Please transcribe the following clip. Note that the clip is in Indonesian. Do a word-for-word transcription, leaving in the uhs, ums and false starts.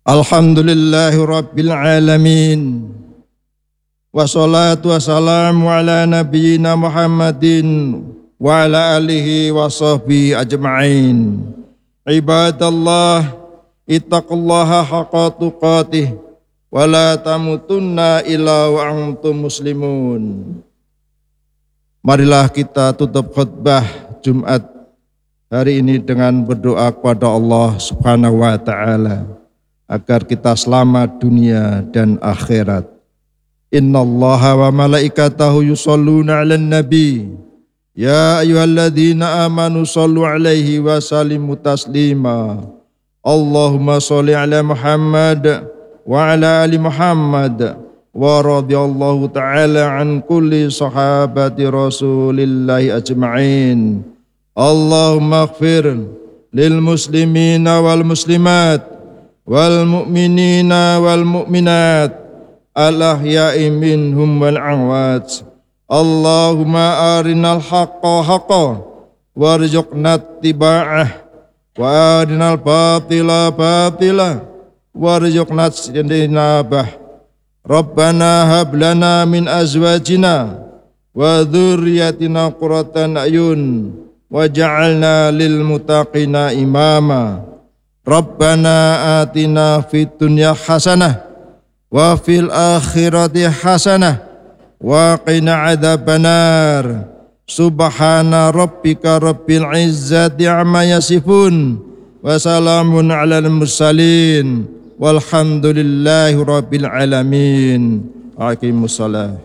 Alhamdulillahi Rabbil Alamin. Wassalatu wassalamu ala nabiyyina Muhammadin wa ala alihi wa sahbihi ajma'in. Ibadallah, ittaqullaha haqqa tuqatih wa la tamutunna illa wa antum muslimun. Marilah kita tutup khutbah Jumat hari ini dengan berdoa kepada Allah Subhanahu wa taala agar kita selamat dunia dan akhirat. Innallaha wa malaikatahu yusholluna 'alan nabi. Ya ayyuhalladzina amanu shallu 'alaihi wa sallimu taslima. Allahumma shalli 'ala Muhammad wa 'ala ali Muhammad wa radhiyallahu ta'ala an kulli sahabati Rasulillahi ajma'in. Allahumma ighfir lil muslimina wal muslimat wal mu'minina wal mu'minat al ahya'i minhum wal amwat. Allahumma arinal haqqa haqqa warzuqna ittiba'ah wa arinal batila batila warzuqna ijtinabah. Rabbana hab lana min azwajina wa dzurriyyatina qurratan a'yun waj'alna lil muttaqina imama. Rabbana atina fid dunya hasanah wa fil akhirati hasanah wa qina adzabannar. Subhana rabbika rabbil izzati amma yasifun wa salamun alal mursalin walhamdulillahi rabbil alamin. Aqimussalah.